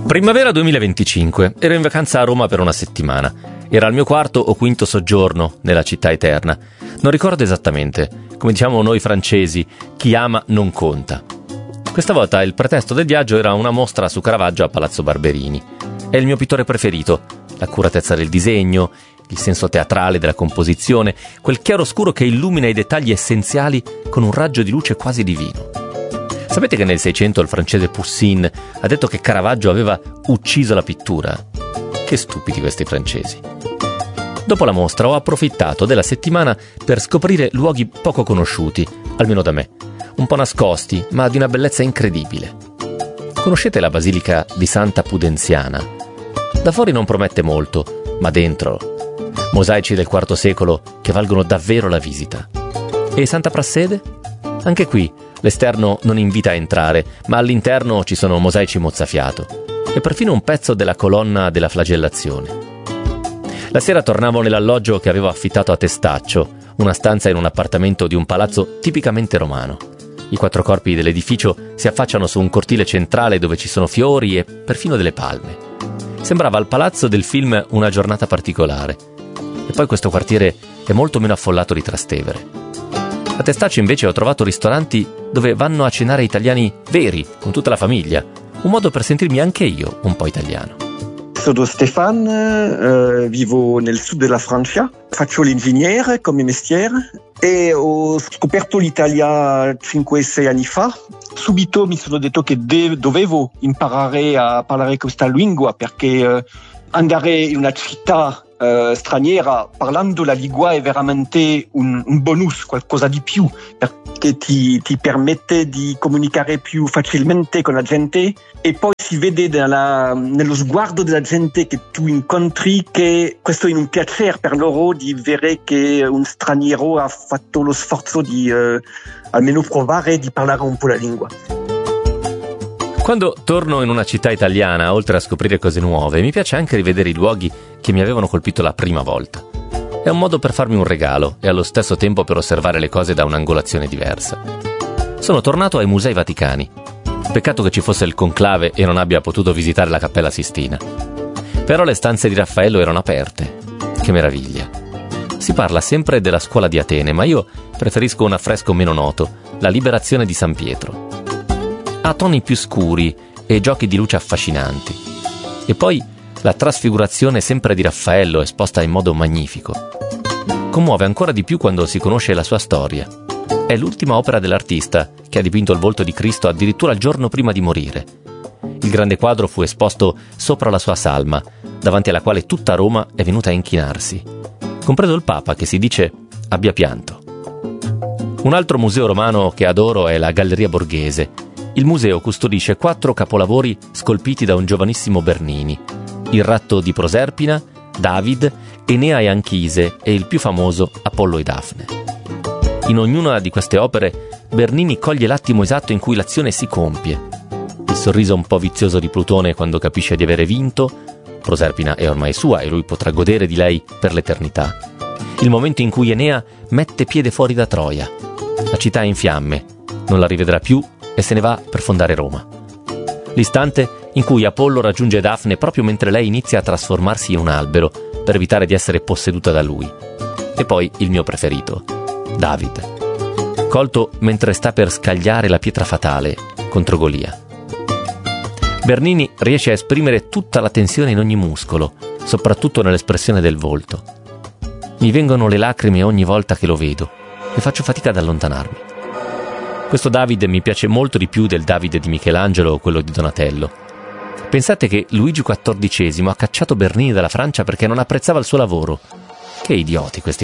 Primavera 2025. Ero in vacanza a Roma per una settimana. Era il mio quarto o quinto soggiorno nella città eterna. Non ricordo esattamente. Come diciamo noi francesi, chi ama non conta. Questa volta il pretesto del viaggio era una mostra su Caravaggio a Palazzo Barberini. È il mio pittore preferito. L'accuratezza del disegno, il senso teatrale della composizione, quel chiaroscuro che illumina i dettagli essenziali con un raggio di luce quasi divino. Sapete che nel 600 il francese Poussin ha detto che Caravaggio aveva ucciso la pittura? Che stupidi questi francesi. Dopo la mostra ho approfittato della settimana per scoprire luoghi poco conosciuti, almeno da me, un po' nascosti, ma di una bellezza incredibile. Conoscete la basilica di Santa Pudenziana? Da fuori non promette molto, ma dentro mosaici del IV secolo che valgono davvero la visita. E Santa Prassede? Anche qui l'esterno non invita a entrare, ma all'interno ci sono mosaici mozzafiato e perfino un pezzo della colonna della flagellazione. La sera tornavo nell'alloggio che avevo affittato a Testaccio, una stanza in un appartamento di un palazzo tipicamente romano. I 4 corpi dell'edificio si affacciano su un cortile centrale dove ci sono fiori e perfino delle palme. Sembrava il palazzo del film Una giornata particolare. E poi questo quartiere è molto meno affollato di Trastevere. A Testaccio invece ho trovato ristoranti dove vanno a cenare italiani veri, con tutta la famiglia. Un modo per sentirmi anche io un po' italiano. Sono Stefan, vivo nel sud della Francia, faccio l'ingegnere come mestiere e ho scoperto l'Italia 5-6 anni fa. Subito mi sono detto che dovevo imparare a parlare questa lingua perché andare in una città straniera parlando la lingua è veramente un bonus, qualcosa di più, perché ti permette di comunicare più facilmente con la gente e poi si vede nello sguardo della gente che tu incontri che questo è un piacere per loro di vedere che un straniero ha fatto lo sforzo di almeno provare di parlare un po' la lingua. Quando torno in una città italiana, oltre a scoprire cose nuove, mi piace anche rivedere i luoghi che mi avevano colpito la prima volta. È un modo per farmi un regalo e allo stesso tempo per osservare le cose da un'angolazione diversa. Sono tornato ai Musei Vaticani. Peccato che ci fosse il conclave e non abbia potuto visitare la Cappella Sistina. Però le stanze di Raffaello erano aperte. Che meraviglia. Si parla sempre della scuola di Atene, ma io preferisco un affresco meno noto, la Liberazione di San Pietro. Ha toni più scuri e giochi di luce affascinanti. E poi la trasfigurazione sempre di Raffaello esposta in modo magnifico. Commuove ancora di più quando si conosce la sua storia. È l'ultima opera dell'artista che ha dipinto il volto di Cristo addirittura il giorno prima di morire. Il grande quadro fu esposto sopra la sua salma, davanti alla quale tutta Roma è venuta a inchinarsi, compreso il Papa che si dice abbia pianto. Un altro museo romano che adoro è la Galleria Borghese. Il museo custodisce 4 capolavori scolpiti da un giovanissimo Bernini: il ratto di Proserpina, David, Enea e Anchise e il più famoso Apollo e Dafne. In ognuna di queste opere Bernini coglie l'attimo esatto in cui l'azione si compie. Il sorriso un po' vizioso di Plutone quando capisce di avere vinto, Proserpina è ormai sua e lui potrà godere di lei per l'eternità. Il momento in cui Enea mette piede fuori da Troia. La città è in fiamme, non la rivedrà più e se ne va per fondare Roma. L'istante in cui Apollo raggiunge Dafne proprio mentre lei inizia a trasformarsi in un albero per evitare di essere posseduta da lui. E poi il mio preferito, David, colto mentre sta per scagliare la pietra fatale contro Golia. Bernini riesce a esprimere tutta la tensione in ogni muscolo, soprattutto nell'espressione del volto. Mi vengono le lacrime ogni volta che lo vedo e faccio fatica ad allontanarmi. Questo David mi piace molto di più del Davide di Michelangelo o quello di Donatello. Pensate che Luigi XIV ha cacciato Bernini dalla Francia perché non apprezzava il suo lavoro. Che idioti questi